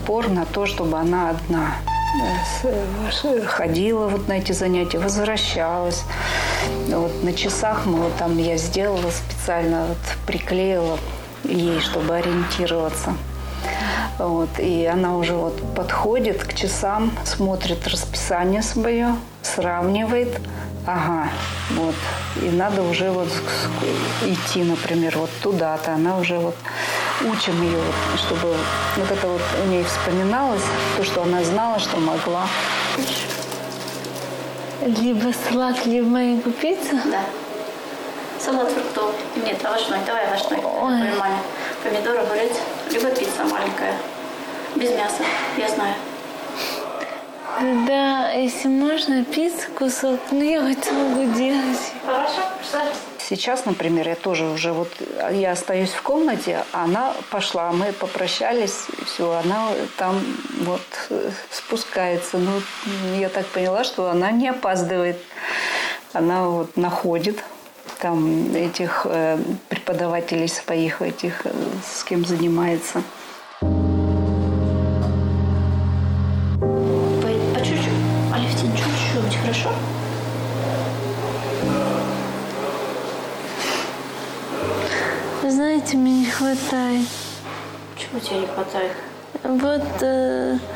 упор на то, чтобы она одна ходила вот на эти занятия, возвращалась. Вот на часах я сделала специально, приклеила ей, чтобы ориентироваться. Вот, и она уже подходит к часам, смотрит расписание свое, сравнивает. Ага, и надо уже идти, например, туда-то. Она уже учим ее, чтобы это у ней вспоминалось, то, что она знала, что могла. Либо салат, либо маленькую пиццу? Да. Салат фруктовый. Нет, овощной. Давай овощной. Маме. Помидор, огурец. Либо пицца маленькая. Без мяса. Я знаю. Да, если можно, пиццу кусок, но я это могу делать. Хорошо, Сейчас, например, я тоже уже я остаюсь в комнате, она пошла, мы попрощались, и все, она там спускается. Я так поняла, что она не опаздывает. Она находит там этих преподавателей своих, с кем занимается. По чуть-чуть, Алевтин, чуть-чуть, хорошо? Вы знаете, мне не хватает. Чего тебе не хватает?